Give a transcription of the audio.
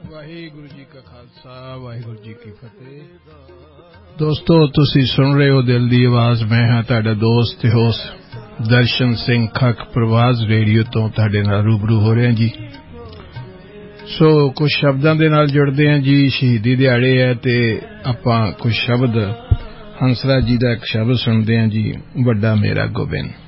ਵਾਹਿਗੁਰੂ ਜੀ ਕਾ ਖਾਲਸਾ ਵਾਹਿਗੁਰੂ ਜੀ ਕੀ ਫਤਿਹ। ਦੋਸਤੋ, ਤੁਸੀਂ ਸੁਣ ਰਹੇ ਹੋ ਦਿਲ ਦੀ ਆਵਾਜ਼। ਮੈਂ ਹਾਂ ਤੁਹਾਡਾ ਦੋਸਤ ਤੇ ਹੋਸਟ ਦਰਸ਼ਨ ਸਿੰਘ ਖੱਖ ਪ੍ਰਵਾਜ਼ ਰੇਡੀਓ ਤੋਂ ਤੁਹਾਡੇ ਨਾਲ ਰੂਬਰੂ ਹੋ ਰਿਹਾ ਜੀ। ਸੋ ਕੁਝ ਸ਼ਬਦਾਂ ਦੇ ਨਾਲ ਜੁੜਦੇ ਹਾਂ ਜੀ। ਸ਼ਹੀਦੀ ਦਿਹਾੜੇ ਹੈ ਤੇ ਆਪਾਂ ਕੁਝ ਸ਼ਬਦ ਹੰਸਰਾਜ ਜੀ ਦਾ ਇੱਕ ਸ਼ਬਦ ਸੁਣਦੇ ਹਾਂ ਜੀ, ਵੱਡਾ ਮੇਰਾ ਗੋਬਿੰਦ।